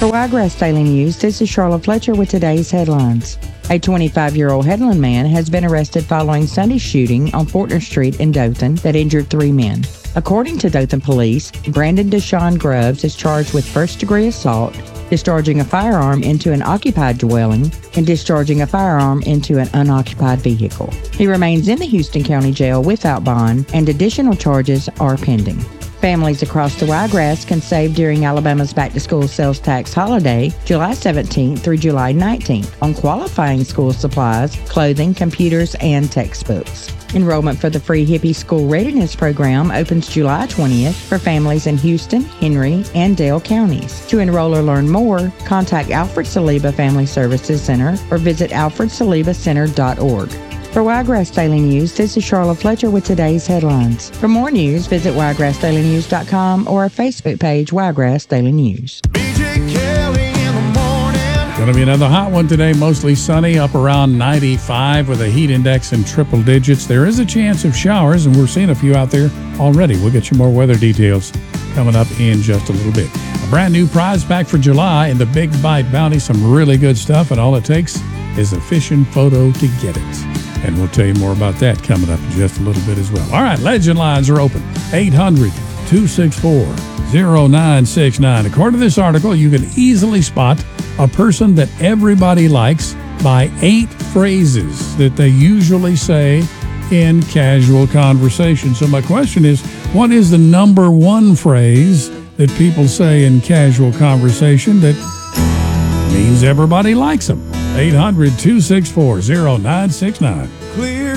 For Wiregrass Daily News, this is Charlotte Fletcher with today's headlines. A 25-year-old Headland man has been arrested following Sunday's shooting on Fortner Street in Dothan that injured 3 men. According to Dothan police, Brandon Deshaun Grubbs is charged with first-degree assault, discharging a firearm into an occupied dwelling, and discharging a firearm into an unoccupied vehicle. He remains in the Houston County Jail without bond, and additional charges are pending. Families across the Wiregrass can save during Alabama's back-to-school sales tax holiday, July 17th through July 19th, on qualifying school supplies, clothing, computers, and textbooks. Enrollment for the free Hippie School Readiness Program opens July 20th for families in Houston, Henry, and Dale counties. To enroll or learn more, contact Alfred Saliba Family Services Center or visit alfredsalibacenter.org. For Wiregrass Daily News, this is Charlotte Fletcher with today's headlines. For more news, visit wiregrassdailynews.com or our Facebook page, Wiregrass Daily News. Going to be another hot one today, mostly sunny, up around 95 with a heat index in triple digits. There is a chance of showers, and we're seeing a few out there already. We'll get you more weather details coming up in just a little bit. A brand new prize pack for July in the Big Bite Bounty. Some really good stuff, and all it takes is a fishing photo to get it. And we'll tell you more about that coming up in just a little bit as well. All right, Legend lines are open. 800-264-0969. According to this article, you can easily spot a person that everybody likes by 8 phrases that they usually say in casual conversation. So my question is, what is the number one phrase that people say in casual conversation that means everybody likes them? 800-264-0969. Clear